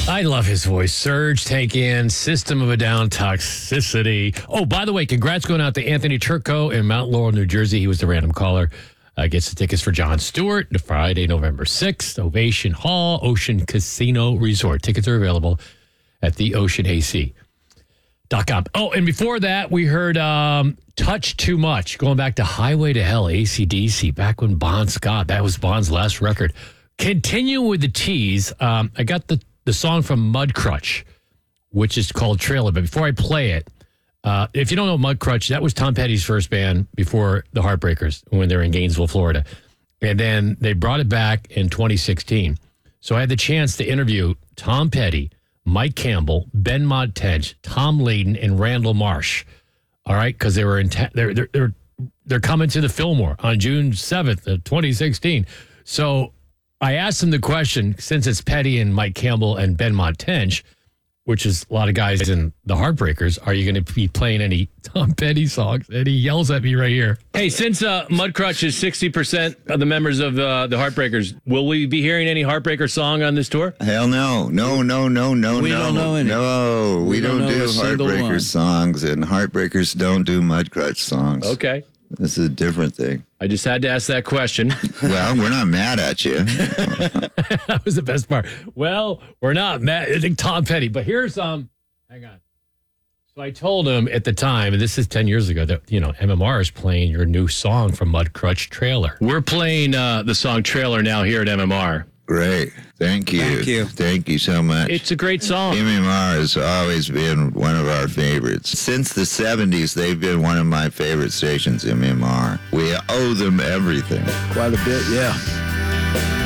I love his voice. Surge, Take In, System of a Down, Toxicity. Oh, by the way, congrats going out to Anthony Turco in Mount Laurel, New Jersey. He was the random caller. Gets the tickets for Jon Stewart, the Friday, November 6th, Ovation Hall, Ocean Casino Resort. Tickets are available at theoceanac.com. Oh, and before that, we heard Touch Too Much, going back to Highway to Hell, AC/DC, back when Bon Scott, that was Bon's last record. Continue with the tease. I got the song from Mudcrutch, which is called Trailer. But before I play it, if you don't know Mudcrutch, that was Tom Petty's first band before the Heartbreakers when they were in Gainesville, Florida. And then they brought it back in 2016. So I had the chance to interview Tom Petty, Mike Campbell, Ben Mont Tench, Tom Layden, and Randall Marsh. All right, because they were they're coming to the Fillmore on June 7th of 2016. So I asked him the question, since it's Petty and Mike Campbell and Ben Mont Tench, which is a lot of guys in the Heartbreakers, are you going to be playing any Tom Petty songs? And he yells at me right here. Hey, since Mudcrutch is 60% of the members of the Heartbreakers, will we be hearing any Heartbreaker song on this tour? Hell no. No. We don't know any. No, we don't know do a single one. Heartbreaker songs, and Heartbreakers don't do Mudcrutch songs. Okay. This is a different thing. I just had to ask that question. Well, we're not mad at you. That was the best part. Well, we're not mad. I think Tom Petty. But here's hang on. So I told him at the time, and this is 10 years ago, that, MMR is playing your new song from Mudcrutch, Trailer. We're playing the song Trailer now here at MMR. Great. Thank you. Thank you. Thank you so much. It's a great song. MMR has always been one of our favorites. Since the 70s, they've been one of my favorite stations, MMR. We owe them everything. Quite a bit, yeah.